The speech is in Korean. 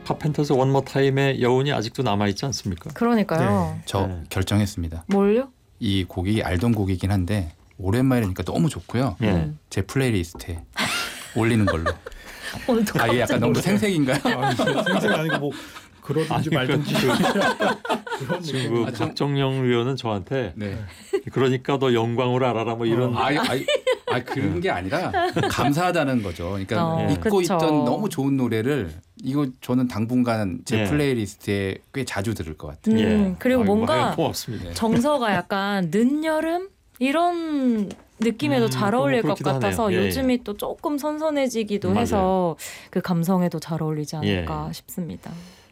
카펜터스 원모 타임의 여운이 아직도 남아 있지 않습니까? 그러니까요. 저 네. 결정했습니다. 뭘요? 이 곡이 알던 곡이긴 한데 오랜만이니까 너무 좋고요. 예. 제 플레이리스트에 올리는 걸로. 오늘 또 이게 약간 너무 생색인가요? 생생 아니고 뭐 그러든지 말든지 그런 지금 느낌. 그 박정영 의원은 저한테 네. 그러니까 너 영광으로 알아라 뭐 이런 그런 게 아니라 감사하다는 거죠. 그러니까 잊고 그쵸. 있던 너무 좋은 노래를 이거 저는 당분간 제 예. 플레이리스트에 꽤 자주 들을 것 같아요. 그리고 아이고, 뭔가 아유, 고맙습니다. 정서가 약간 늦여름 이런 느낌에도 잘 어울릴 것 그렇기도 같아서 하네요. 예, 요즘이 또 조금 선선해지기도 맞아요. 해서 그 감성에도 잘 어울리지 않을까 예. 싶습니다.